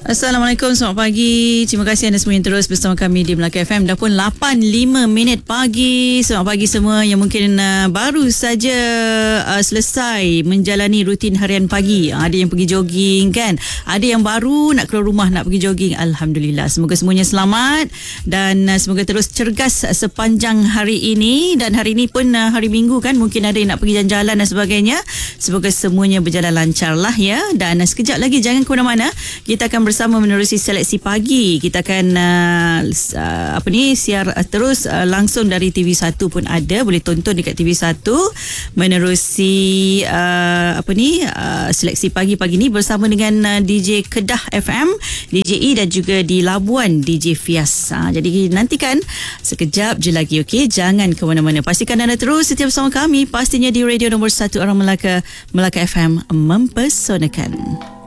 Assalamualaikum, selamat pagi. Terima kasih anda semua yang terus bersama kami di Melaka FM. Dah pun 8.05 pagi. Selamat pagi semua yang mungkin baru saja selesai menjalani rutin harian pagi. Ada yang pergi jogging kan. Ada yang baru nak keluar rumah nak pergi jogging. Alhamdulillah. Semoga semuanya selamat dan semoga terus cergas sepanjang hari ini. Dan hari ini pun hari Minggu kan. Mungkin ada yang nak pergi jalan-jalan dan sebagainya. Semoga semuanya berjalan lancar lah ya. Dan sekejap lagi jangan ke mana-mana. Kita akan bersama menerusi seleksi pagi. Kita akan siar terus langsung dari TV1 pun ada, boleh tonton dekat TV1 menerusi seleksi pagi ni bersama dengan DJ Kedah FM, DJ E dan juga di Labuan DJ Fias. Jadi nantikan sekejap je lagi, okey? Jangan ke mana-mana. Pastikan anda terus setia bersama kami, pastinya di radio nombor 1 orang Melaka, Melaka FM mempesonakan.